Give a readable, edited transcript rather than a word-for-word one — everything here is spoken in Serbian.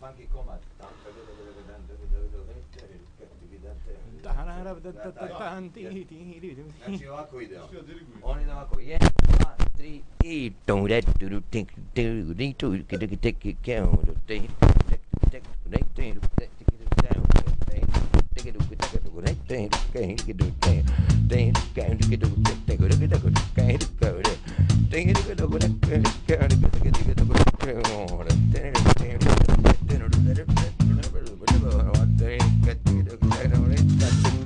funky combat. Znači ovako ide. On ide ovako. 1, 2, 3 i